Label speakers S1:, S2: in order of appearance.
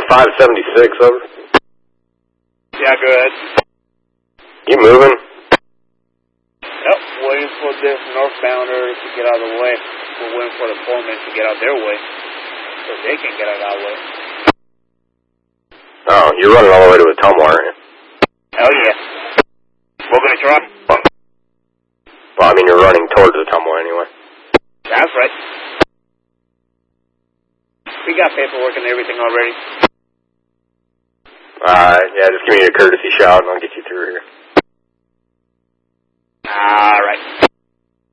S1: 576, over.
S2: Yeah, go ahead.
S1: You moving?
S2: Yep, waiting for this northbounder to get out of the way. We're waiting for the foreman to get out their way so they can get out of our way.
S1: Oh, you're running all the way to Ottumwa, aren't you?
S2: Hell yeah. We're going to try.
S1: Well, I mean, you're running towards Ottumwa anyway.
S2: That's right. We got paperwork and everything already.
S1: Yeah, just give me a courtesy shout and I'll get you through here.
S2: All right.